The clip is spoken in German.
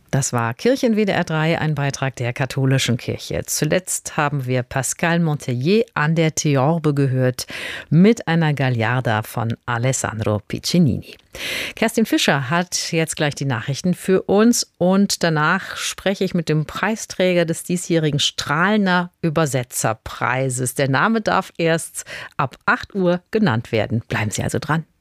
Das war Kirche WDR 3, ein Beitrag der katholischen Kirche. Zuletzt haben wir Pascal Montellier an der Theorbe gehört mit einer Gagliarda von Alessandro Piccinini. Kerstin Fischer hat jetzt gleich die Nachrichten für uns und danach spreche ich mit dem Preisträger des diesjährigen Strahlner Übersetzerpreises. Der Name darf erst ab 8 Uhr genannt werden. Bleiben Sie also dran.